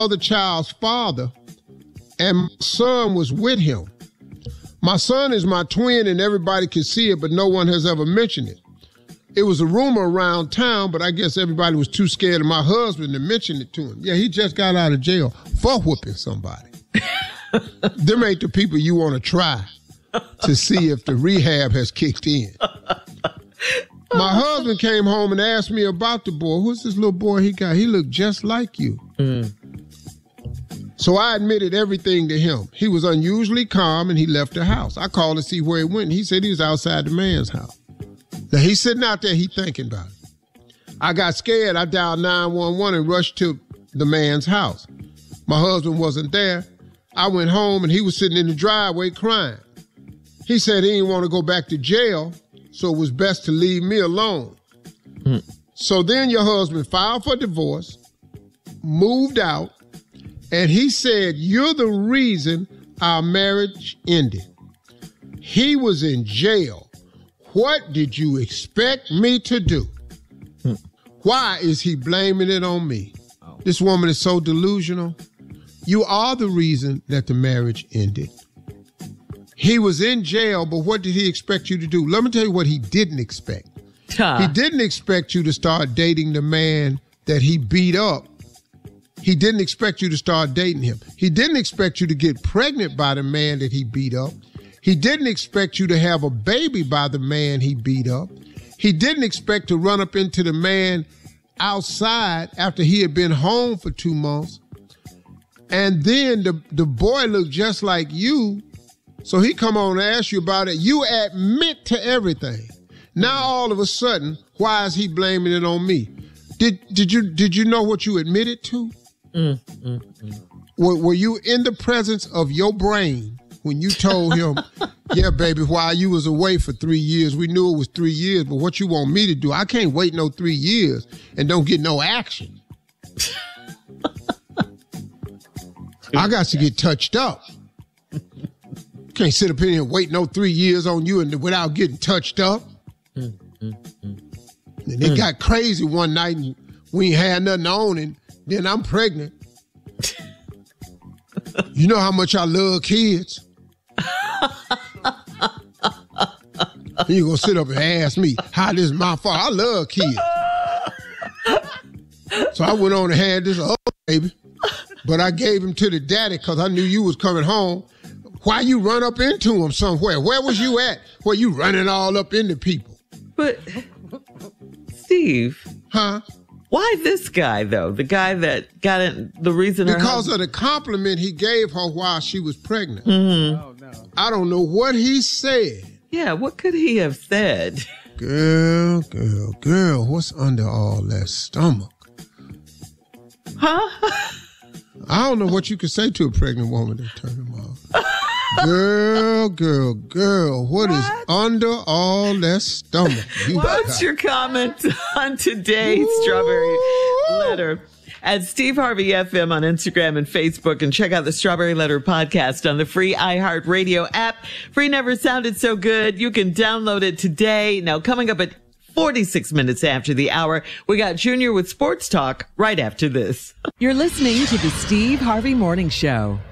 other child's father, and my son was with him. My son is my twin, and everybody can see it, but no one has ever mentioned it. It was a rumor around town, but I guess everybody was too scared of my husband to mention it to him. Yeah, he just got out of jail for whooping somebody. Them ain't the people you want to try to see if the rehab has kicked in. My husband came home and asked me about the boy. Who's this little boy he got? He looked just like you. So I admitted everything to him. He was unusually calm and he left the house. I called to see where he went, and he said he was outside the man's house. Now, he's sitting out there, he's thinking about it. I got scared. I dialed 911 and rushed to the man's house. My husband wasn't there. I went home, and he was sitting in the driveway crying. He said he didn't want to go back to jail, so it was best to leave me alone. So then your husband filed for divorce, moved out, and he said, you're the reason our marriage ended. He was in jail. What did you expect me to do? Why is he blaming it on me? This woman is so delusional. You are the reason that the marriage ended. He was in jail, but what did he expect you to do? Let me tell you what he didn't expect. He didn't expect you to start dating the man that he beat up. He didn't expect you to start dating him. He didn't expect you to get pregnant by the man that he beat up. He didn't expect you to have a baby by the man he beat up. He didn't expect to run up into the man outside after he had been home for 2 months. And then the boy looked just like you. So he come on and ask you about it. You admit to everything. Now all of a sudden, why is he blaming it on me? Did you know what you admitted to? Were you in the presence of your brain when you told him, yeah, baby, while you was away for 3 years, we knew it was 3 years, but what you want me to do? I can't wait no 3 years and don't get no action. I got to get touched up. Can't sit up here and wait no 3 years on you and without getting touched up. And it got crazy one night and we ain't had nothing on, and then I'm pregnant. You know how much I love kids. You gonna sit up and ask me how this is my fault? I love kids. So I went on and had this other baby, but I gave him to the daddy because I knew you was coming home. Why you run up into him somewhere? Where was you at? Where you running all up into people? But, Steve. Huh? Why this guy, though? The guy that got it, the reason because of the compliment he gave her while she was pregnant. Oh, no. I don't know what he said. Yeah, what could he have said? Girl, what's under all that stomach? Huh? I don't know what you could say to a pregnant woman to turn him off. Girl, what is under all that stomach? What's your comment on today's Strawberry Letter? At Steve Harvey FM on Instagram and Facebook, and check out the Strawberry Letter podcast on the free iHeartRadio app. Free never sounded so good. You can download it today. Now, coming up at 46 minutes after the hour, we got Junior with Sports Talk right after this. You're listening to the Steve Harvey Morning Show.